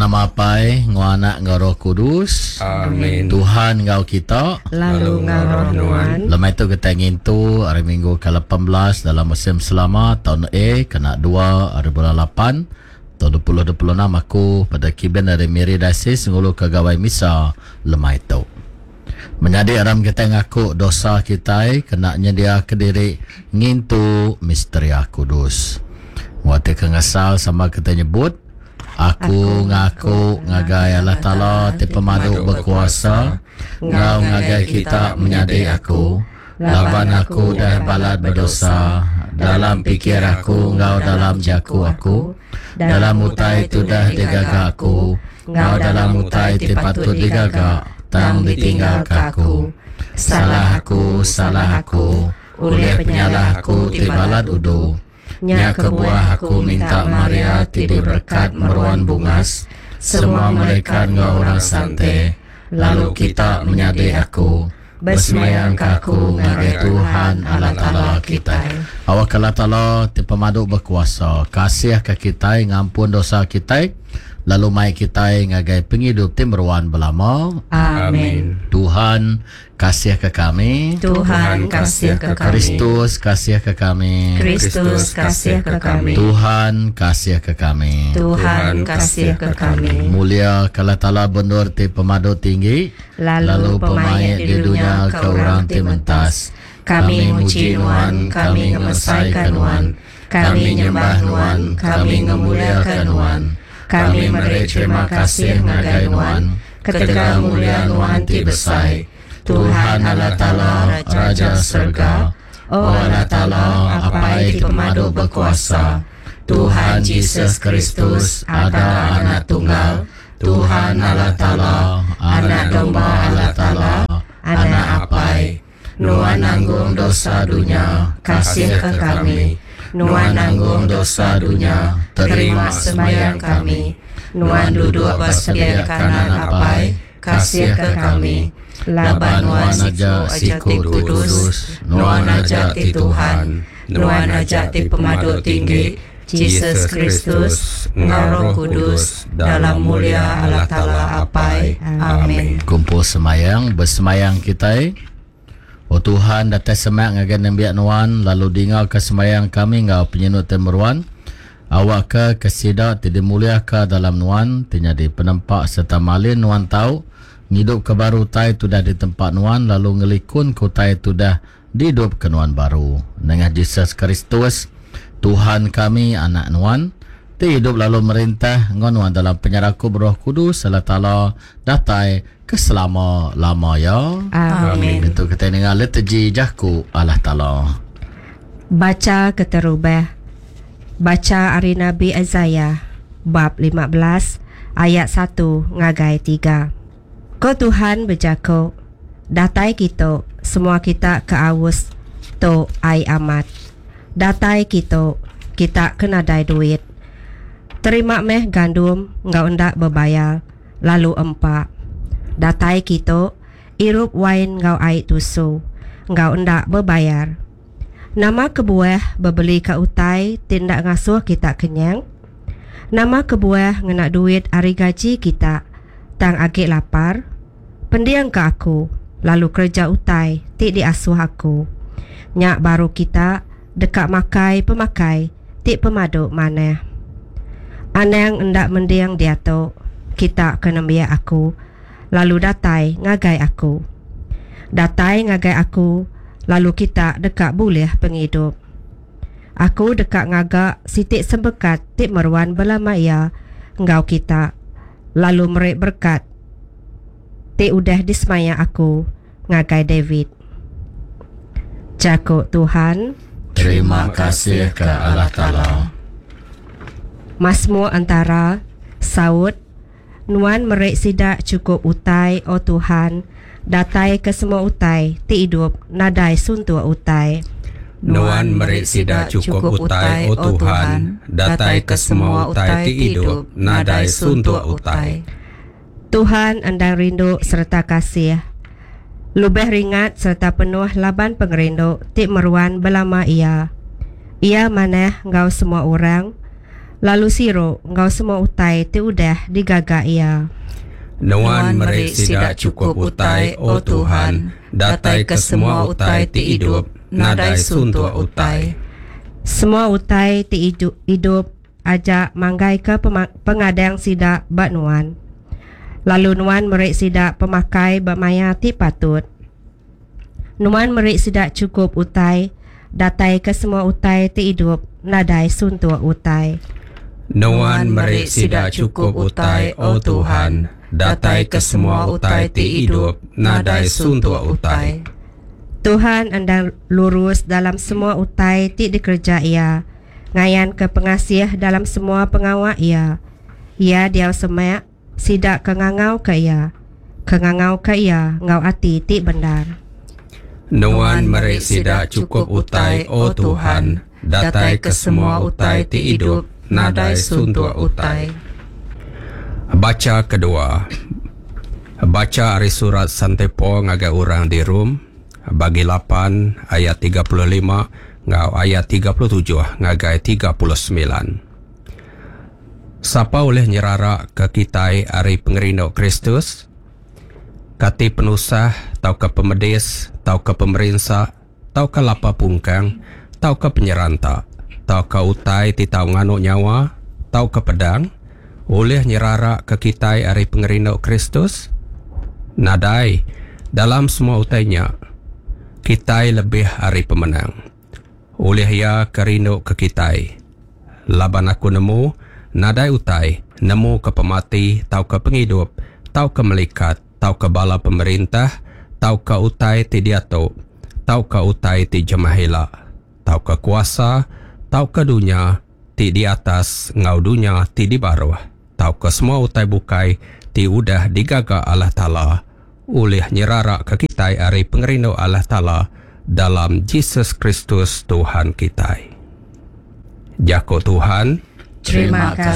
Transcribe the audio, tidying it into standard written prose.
nama Pai, ngau anak ngau Roh Kudus. Amin. Tuhan ngau kita, lalu ngau Roh Nuan. Lemah itu kita ngintu hari Minggu ke-18 dalam musim selama tahun kena 2 hari bulan 8 tahun 2026 aku pada kiben dari Miri Dasis ngulu kegawai misa lemah itu. Menjadi aram kita ngaku dosa kita kena nyedia ke diri ngintu misteri Kudus. Waktu kengasal sama kita nyebut aku ngaku ngagai Allah Ta'ala ti pemaduk berkuasa, ngau ngagai kita menyadi aku, laban aku dah balat berdosa, dalam pikir aku, ngau dalam jaku aku, dalam mutai itu dah digagak aku, ngau dalam mutai ti patut digagak, tang ditinggal kaku. Salah aku, oleh penyalah aku ti balat udu. Nya kebuah aku minta Maria ti berkat meruan bungas, semua mereka ngau orang sante, lalu kita menyadi aku, bersemayang kaku ngagai Tuhan Allah Ta'ala kita. Awak Allah Ta'ala ti pemaduk berkuasa, kasih ke kita ngampun dosa kita, lalu mai kita ngagai penghidup ti meruan belama. Amin. Tuhan kasih ke kami. Tuhan kasih ke kami. Kristus kasih ke kami. Kristus kasih ke kami. Tuhan kasih ke kami. Tuhan kasih ke kami. Mulia kala Ta'ala bendur ti pemaduk tinggi, lalu pemain di dunia ke orang ti mentas. Kami muji Nuan, kami ngemesaikan Nuan, kami nyembah Nuan, kami ngemuliakan Nuan, kami memberi terima kasih ngagai Nuan, ketika mulia Nuan ti besai. Tuhan Allah Ta'ala Raja Surga, oh Allah Ta'ala apai ti pemaduk berkuasa. Tuhan Yesus Kristus ada anak tunggal, Tuhan Allah Ta'ala anak domba Allah Ta'ala, anak apai. Nuan nanggung dosa dunia, kasih ke kami. Nuan nanggung dosa dunia, terima sembahyang kami. Nuan duduk bersebelah kanan apai, kasih ke kami. Laban Nuan aja siku kudus, Nuan aja ti Tuhan, Nuan aja ti pemaduk tinggi, Yesus Kristus, ngau Roh Kudus, dalam mulia Allah Ta'ala apai. Amin. Kumpul semayang, bersemayang kita. Oh Tuhan, datang semayang agar nembiak Nuan, lalu dengar ke semayang kami ngau penyenut temeruan. Awak ke kesidak tidak mulia ke dalam Nuan, tiada penempak serta malin Nuan tahu. Hidup ke baru tai tu dah di tempat Nuan, lalu ngelikun ku tai tu dah hidup ke Nuan baru. Dengan Yesus Kristus, Tuhan kami anak Nuan, ti hidup lalu merintah ngon Nuan dalam penyerahku Roh Kudus Allah Ta'ala datai ke selama-lama ya. Amin. Itu kita dengar liturgi jahku Allah Ta'ala. Baca keterubah. Baca hari Nabi Isaiah bab 15 ayat 1 ngagai 3. Ko Tuhan berjaku, datai kita, semua kita ke awus to ai amat. Datai kita kena dai duit. Terima meh gandum, ngau endak berbayar, lalu empak. Datai kita, irup wain ngau ai tusu, ngau endak berbayar. Nama kebuah berbeli ke utai, tindak ngasuh kita kenyang. Nama kebuah ngenak duit hari gaji kita, tang agak lapar. Pendiang ke aku, lalu kerja utai, tik diasuh aku. Nyak baru kita, dekat makai pemakai, tik pemaduk mana. Anang endak mendiang dia tu, kita kena biar aku, lalu datai ngagai aku. Datai ngagai aku, lalu kita dekat boleh penghidup. Aku dekat ngagak, sitik sembekat, tik meruan belama ia, engkau kita, lalu merek berkat. Ti udah dismaya aku ngagai David. Jakuk Tuhan, terima kasih ke Allah Ta'ala. Masmur antara Saud, Nuan merek sidak cukup utai o Tuhan, datai ke semua utai ti hidup nadai suntua utai. Nuan merek sidak cukup utai o Tuhan, datai ke semua utai ti hidup nadai suntua utai. Tuhan andang rindu serta kasih, lubeh ringat serta penuh laban pengerindu, tik meruan belama ia. Ia maneh ngau semua orang, Lalu siro ngau semua utai ti udah digaga ia. Nuan merik sida cukup utai, oh Tuhan, datai ke semua utai ti hidup, nadai suntuk utai. Semua utai ti hidup ajak manggai ke pengadang sida bak nuan. Lalu nuan merik sida pemakai bak maya ti patut. Nuan merik sida cukup utai, datai ke semua utai ti hidup, nadai suntuk utai. Nuan merik sida cukup utai, oh Tuhan, datai ke semua utai ti hidup, nadai suntuk utai. Tuhan anda lurus dalam semua utai ti dikerja ia, ngayan ke pengasih dalam semua pengawak ia. Ia diau semak sidak kengangau ke ia, ngau ati ti bendar. Nuan merik sida cukup utai, oh Tuhan, datai ke semua utai ti hidup, nadai suntuk utai. Baca kedua. Baca dari surat Santepo ngagai orang di Rom, bagi 8 ayat 35 ngau ayat 37 ngagai 39. Sapa oleh nyerara ke kita ari pengerino Kristus, kati penusah, tau ke pemedis, tau ke pemerintah, tau ke lapa pungkang, tau ke penyeranta, tau ke utai ti tau nganu nyawa, tau ke pedang, oleh nyerara ke kita ari pengerino Kristus, nadai dalam semua utainya kita lebih hari pemenang. Oleh ia kerino ke kita. Laban aku nemu, nadai utai, nemu ke pemati, tau ke penghidup, tau ke melikat, tau ke bala pemerintah, tau ke utai ti diato, tau ke utai ti jemahila, tau ke kuasa, tau ke dunia, ti di atas, ngau dunia ti di bawah, tau ke semua utai bukai, ti udah digaga Allah Ta'ala, oleh nyerara ke kita ari pengerino Allah Ta'ala dalam Yesus Kristus Tuhan kita. Jako Tuhan, Terima kasih.